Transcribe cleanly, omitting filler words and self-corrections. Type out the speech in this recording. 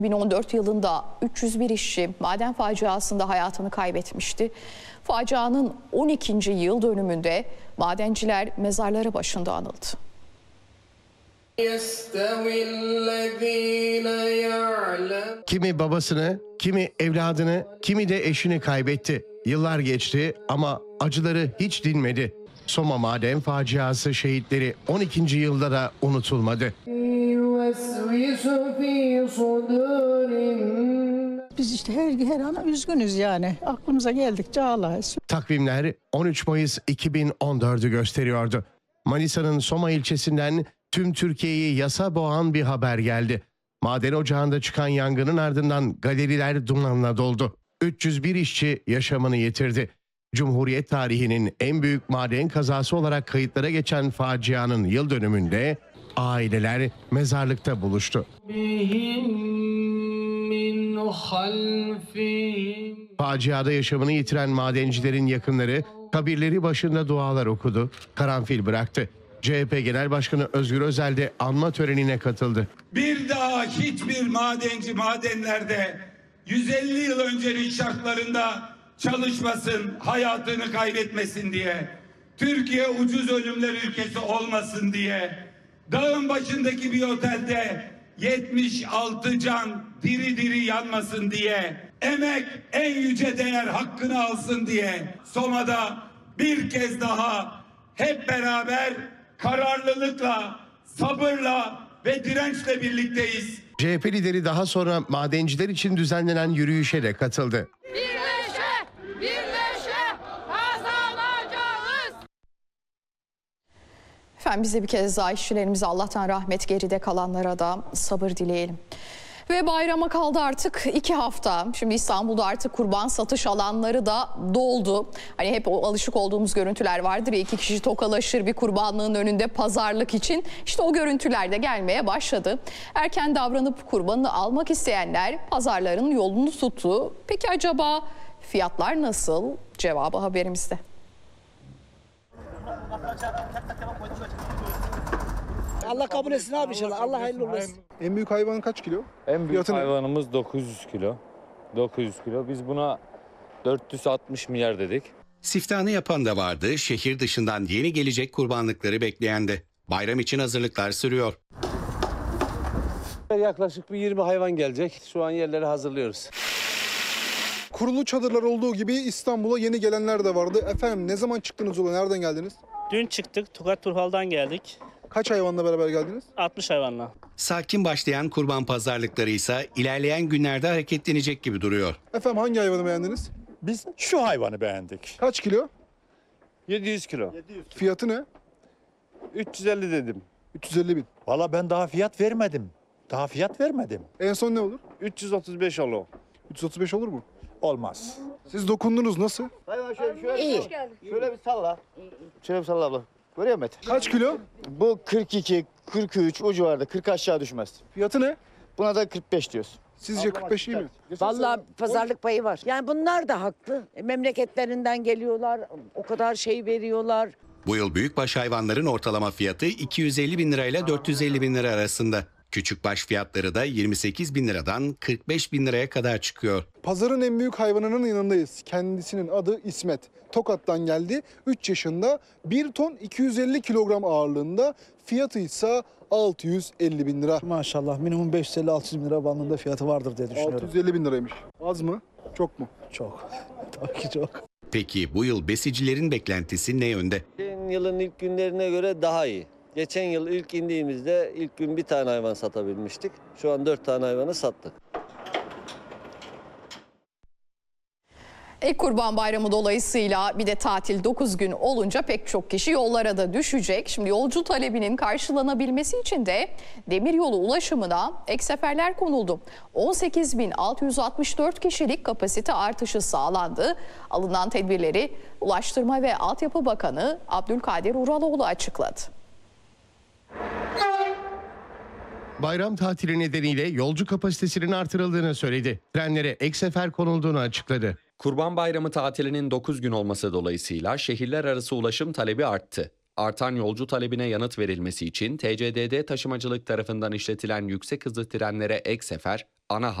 2014 yılında 301 işçi maden faciasında hayatını kaybetmişti. Facianın 12. yıl dönümünde madenciler mezarları başında anıldı. Kimi babasını, kimi evladını, kimi de eşini kaybetti. Yıllar geçti ama acıları hiç dinmedi. Soma maden faciası şehitleri 12. yılda da unutulmadı. Biz işte her an üzgünüz yani. Aklımıza geldikçe ağlarız. Takvimler 13 Mayıs 2014'ü gösteriyordu. Manisa'nın Soma ilçesinden tüm Türkiye'yi yasa boğan bir haber geldi. Maden ocağında çıkan yangının ardından galeriler dumanla doldu. 301 işçi yaşamını yitirdi. Cumhuriyet tarihinin en büyük maden kazası olarak kayıtlara geçen facianın yıl dönümünde aileler mezarlıkta buluştu. Faciada yaşamını yitiren madencilerin yakınları kabirleri başında dualar okudu, karanfil bıraktı. CHP Genel Başkanı Özgür Özel de anma törenine katıldı. Bir daha hiçbir madenci madenlerde 150 yıl öncenin şartlarında çalışmasın, hayatını kaybetmesin diye, Türkiye ucuz ölümler ülkesi olmasın diye, dağın başındaki bir otelde 76 can diri diri yanmasın diye, emek en yüce değer hakkını alsın diye Soma'da bir kez daha hep beraber kararlılıkla, sabırla ve dirençle birlikteyiz. CHP lideri daha sonra madenciler için düzenlenen yürüyüşe de katıldı. Birleşe kazanacağız. Efendim biz de bir kez daha işçilerimize Allah'tan rahmet, geride kalanlara da sabır dileyelim. Ve bayrama kaldı artık 2 hafta. Şimdi İstanbul'da artık kurban satış alanları da doldu. Hani hep o alışık olduğumuz görüntüler vardır ya, 2 kişi tokalaşır bir kurbanlığın önünde pazarlık için. İşte o görüntüler de gelmeye başladı. Erken davranıp kurbanını almak isteyenler pazarların yolunu tuttu. Peki acaba fiyatlar nasıl? Cevabı haberimizde. Allah kabul etsin abi inşallah. Allah hayırlı olsun. En büyük hayvan kaç kilo? En büyük Fiyatı ne? hayvanımız 900 kilo. 900 kilo. Biz buna 460 milyar dedik. Siftahını yapan da vardı, şehir dışından yeni gelecek kurbanlıkları bekleyen de. Bayram için hazırlıklar sürüyor. Yaklaşık bir 20 hayvan gelecek. Şu an yerleri hazırlıyoruz. Kurulu çadırlar olduğu gibi İstanbul'a yeni gelenler de vardı. Efendim ne zaman çıktınız yola? Nereden geldiniz? Dün çıktık. Tokat Turhal'dan geldik. Kaç hayvanla beraber geldiniz? 60 hayvanla. Sakin başlayan kurban pazarlıkları ise ilerleyen günlerde hareketlenecek gibi duruyor. Efendim hangi hayvanı beğendiniz? Biz şu hayvanı beğendik. Kaç kilo? 700 kilo. Fiyatı ne? 350 dedim. 350 bin. Valla ben daha fiyat vermedim. En son ne olur? 335 olur. 335 olur mu? Olmaz. Siz dokundunuz nasıl? İyi. Şöyle bir salla. Şöyle bir salla abla. Görüyor musun? Kaç kilo? Bu 42, 43 o civarda. 40 aşağı düşmez. Fiyatı ne? Buna da 45 diyoruz. Sizce 45 iyi mi? Vallahi pazarlık payı var. Yani bunlar da haklı. Memleketlerinden geliyorlar. O kadar şey veriyorlar. Bu yıl büyükbaş hayvanların ortalama fiyatı 250 bin lirayla 450 bin lira arasında. Küçükbaş fiyatları da 28 bin liradan 45 bin liraya kadar çıkıyor. Pazarın en büyük hayvanının yanındayız. Kendisinin adı İsmet. Tokat'tan geldi. 3 yaşında 1 ton 250 kilogram ağırlığında. Fiyatı ise 650 bin lira. Maşallah minimum 550-600 bin lira bandında fiyatı vardır diye düşünüyorum. 650 bin liraymış. Az mı? Çok mu? Çok. Tabii ki çok. Peki bu yıl besicilerin beklentisi ne yönde? Geçen yılın ilk günlerine göre daha iyi. Geçen yıl ilk indiğimizde ilk gün bir tane hayvan satabilmiştik. Şu an 4 tane hayvanı sattık. Kurban Bayramı dolayısıyla bir de tatil 9 gün olunca pek çok kişi yollara da düşecek. Şimdi yolcu talebinin karşılanabilmesi için de demiryolu ulaşımına ek seferler konuldu. 18.664 kişilik kapasite artışı sağlandı. Alınan tedbirleri Ulaştırma ve Altyapı Bakanı Abdülkadir Uraloğlu açıkladı. Bayram tatili nedeniyle yolcu kapasitesinin artırıldığını söyledi. Trenlere ek sefer konulduğunu açıkladı. Kurban Bayramı tatilinin 9 gün olması dolayısıyla şehirler arası ulaşım talebi arttı. artan yolcu talebine yanıt verilmesi için TCDD Taşımacılık tarafından işletilen yüksek hızlı trenlere ek sefer, ana